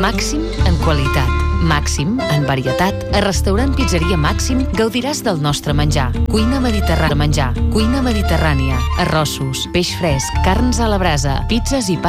Màxim en qualitat, màxim en varietat. A Restaurant Pizzeria Màxim gaudiràs del nostre menjar. Cuina mediterrània, arrossos, peix fresc, carns a la brasa, pizzas i pa